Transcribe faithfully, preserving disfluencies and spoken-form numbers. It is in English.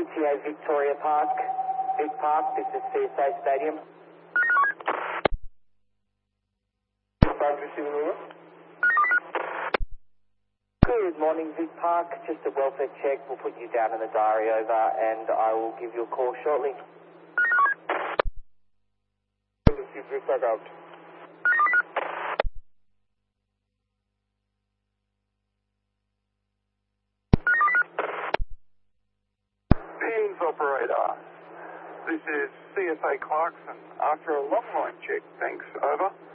E T A Victoria Park, Vic Park, this is C S A Stadium. Park receiving over. Good morning, Vic Park. Just a welfare check. We'll put you down in the diary over and I will give you a call shortly. Receive Vic Park out. Teams operator. This is C S A Clarkson. After a long line check, thanks, over.